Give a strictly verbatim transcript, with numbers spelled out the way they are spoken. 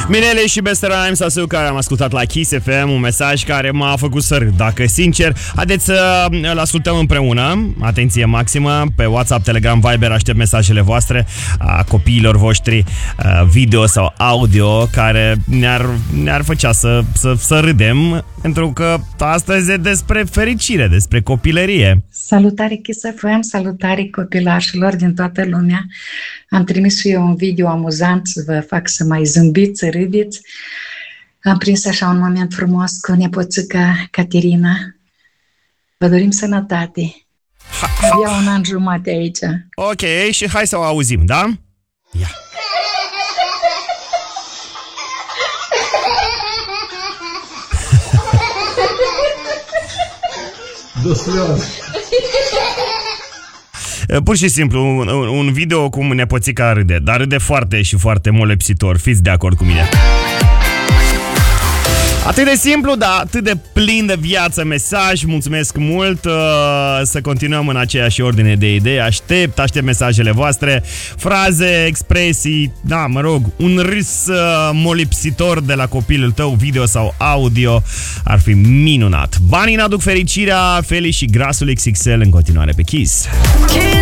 Minele și Best Rhymes, Asuka, care am ascultat la Kiss F M, un mesaj care m-a făcut să râd. Dacă sincer, haideți să îl ascultăm împreună. Atenție maximă, pe WhatsApp, Telegram, Viber aștept mesajele voastre a copiilor voștri, video sau audio, care ne-ar, ne-ar făcea să, să, să râdem, pentru că astăzi e despre fericire, despre copilărie. Salutare Kiss F M, salutare copilașilor din toată lumea. Am trimis și eu un video amuzant să vă fac să mai zâmbiți, să râdeți. Am prins așa un moment frumos cu nepoțica Caterina. Vă dorim sănătate. Avea un an jumate aici. Ok, și hai să o auzim, da? Ia. Pur și simplu, un, un video cum nepoțica râde, dar râde foarte și foarte molepsitor. Fiți de acord cu mine. Atât de simplu, dar atât de plin de viață mesaj. Mulțumesc mult. Să continuăm în aceeași ordine de idei. Aștept, aștept mesajele voastre, fraze, expresii, da, mă rog, un râs molipsitor de la copilul tău, video sau audio. Ar fi minunat. Banii n-aduc fericirea. Feli și Grasul X X L în continuare pe Kiss.